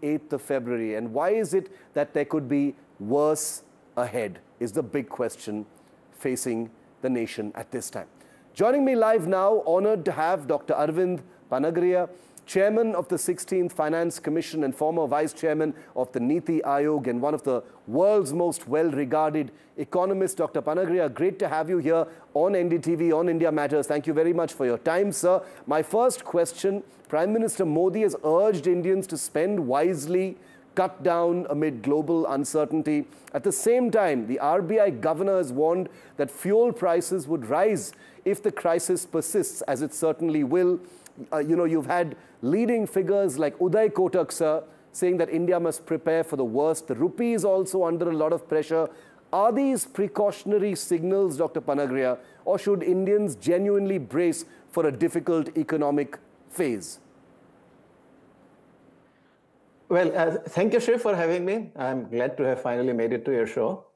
8th of February? And why is it that there could be worse ahead, is the big question facing the nation at this time. Joining me live now, honored to have Dr. Arvind Panagriya, Chairman of the 16th Finance Commission and former Vice Chairman of the Niti Aayog and one of the world's most well-regarded economists. Dr. Panagriya, great to have you here on NDTV, on India Matters. Thank you very much for your time, sir. My first question, Prime Minister Modi has urged Indians to spend wisely, cut down amid global uncertainty. At the same time, the RBI governor has warned that fuel prices would rise if the crisis persists, as it certainly will. You've had leading figures like Uday Kotak, sir, saying that India must prepare for the worst. The rupee is also under a lot of pressure. Are these precautionary signals, Dr. Panagriya, or should Indians genuinely brace for a difficult economic phase? Well, thank you, Shiv, for having me. I'm glad to have finally made it to your show.